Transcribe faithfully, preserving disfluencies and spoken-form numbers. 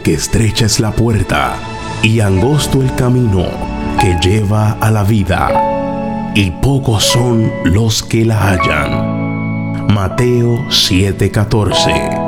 porque estrecha es la puerta y angosto el camino que lleva a la vida, y pocos son los que la hallan. Mateo siete catorce.